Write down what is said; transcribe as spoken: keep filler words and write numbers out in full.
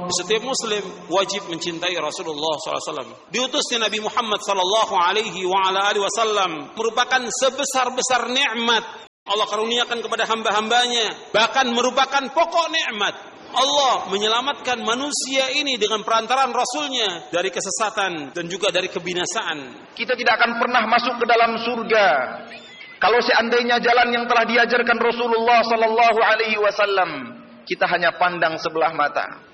Setiap muslim wajib mencintai Rasulullah shallallahu alaihi wasallam. Diutusnya Nabi Muhammad shallallahu alaihi wasallam merupakan sebesar-besar nikmat Allah karuniakan kepada hamba-hambanya, bahkan merupakan pokok nikmat. Allah menyelamatkan manusia ini dengan perantaraan Rasulnya dari kesesatan dan juga dari kebinasaan. Kita tidak akan pernah masuk ke dalam surga kalau seandainya jalan yang telah diajarkan Rasulullah sallallahu alaihi wasallam kita hanya pandang sebelah mata.